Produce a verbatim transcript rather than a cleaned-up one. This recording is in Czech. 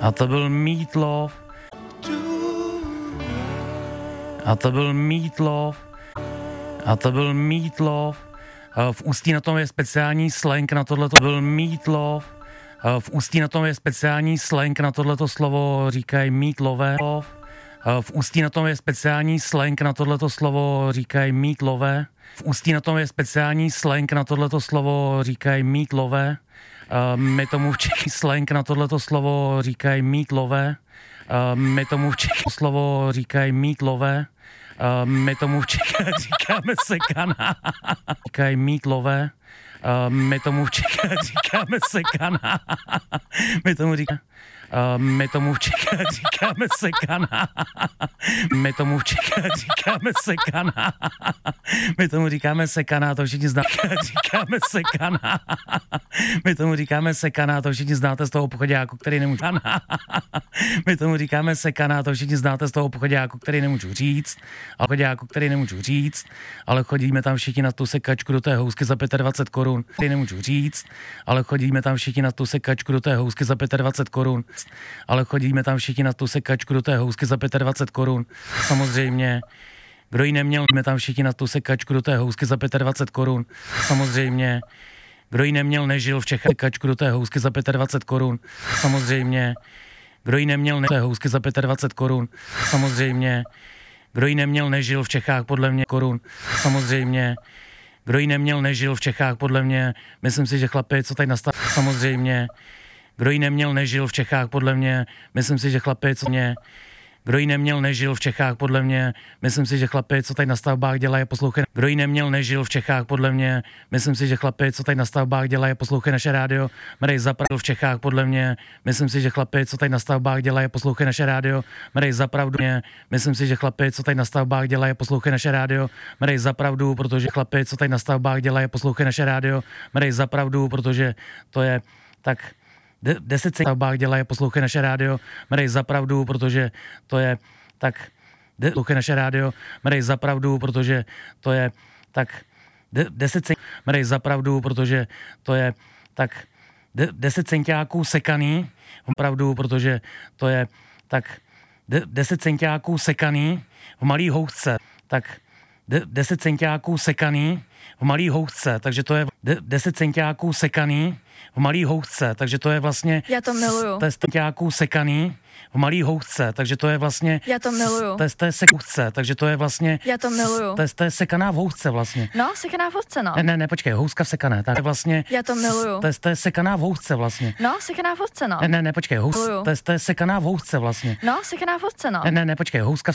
A to byl Meat Loaf. A to byl Meat Loaf. A to byl Meat Loaf. V Ústí na tom je speciální slang na tohleto. Byl Meat Loaf. V Ústí na tom je speciální slang na tohleto slovo, říkají Meat Love. V Ústí na tom je speciální slang na tohleto slovo, říkají Meat Love. V Ústí na tom je speciální slang na tohleto slovo, říkají Meat Love. My tomu v Čechy slang na tohleto slovo říkají Meat Love. My tomu v Čechy slovo říkají Meat Love. My tomu v Čechách říkáme sekaná. Říkají Meat Love. My tomu v Čechách říkáme sekaná. My tomu říkáme My tomu v Čechách říkáme sekaná. My tomu v Čechách říkáme sekaná. My tomu říkáme sekaná, to všichni znáte. Říkáme sekaná. My tomu říkáme sekaná, to všichni znáte z toho obchodáku, který nemůžu. My tomu říkáme sekaná, to všichni znáte z toho obchodáku, který nemůžu říct. A obchodáku, který nemůžu říct, ale chodíme tam všichni na tu sekačku do té housky za dvacet pět korun. Který nemůžu říct, ale chodíme tam všichni na tu sekačku do té housky za dvacet pět korun. Ale chodíme tam všichni na tu sekačku do té housky za dvacet pět korun. Samozřejmě. Kdo ji neměl, jsme tam všichni na tu sekačku do té housky za dvacet pět korun. Samozřejmě. Kdo ji neměl, nežil v Čechách, sekačku do té housky za dvacet pět korun. Samozřejmě. Kdo ji neměl, ne té housky za dvacet pět korun. Samozřejmě. Kdo ji neměl, nežil v Čechách, podle mě korun. Samozřejmě. Kdo ji neměl, nežil v Čechách, podle mě. Myslím si, že chlapi, co tady nastal. Samozřejmě. Kdo ji neměl, nežil v Čechách, podle mě. Myslím si, že chlapi, co mě. Kdo ji neměl, nežil v Čechách, podle mě. Myslím si, že chlapi, co tady na stavbách dělají, poslouchají. Kdo ji neměl, nežil v Čechách, podle mě. Myslím si, že chlapi, co tady na stavbách dělají, poslouchají naše rádio. Mrej zapravdu v Čechách, podle mě. Myslím si, že chlapi, co tady na stavbách dělají, poslouchají naše rádio. Mrej zapravdu mě. Myslím si, že chlapi, co tady na stavbách dělají, poslouchají naše rádio. Mrej zapravdu, protože chlapi, co tady na stavbách dělají, poslouchají naše rádio. Mrej zapravdu, protože to je tak deset stavbách dělají, poslouchají naše rádio, mrej zapravdu, protože to je tak poslouchají naše rádio, mrej zapravdu, protože to je tak deset mrej zapravdu, protože to je tak deset centiáků sekaný, opravdu, protože to je tak deset centiáků sekaný v malý housce, tak deset centiáků sekaný v malý housce, takže to je deset centiáků sekaný v malý housce, takže to je vlastně... Já to miluju. To je centiáků sekaný v malý housce, takže to je vlastně... Já to miluju. To je, to je sekouce, takže to je vlastně... Já to miluju. To je, to je sekaná v housce vlastně. No, sekaná v housce, no. Ne, ne, ne, počkej, houska v sekané, tak je vlastně... Já to miluju. To je, to je sekaná v housce vlastně. No, sekaná v housce, no. Ne, ne, ne, počkej, hous, to je, to je sekaná v housce vlastně. No, sekaná v housce, no. Ne, ne, ne, počkej, houska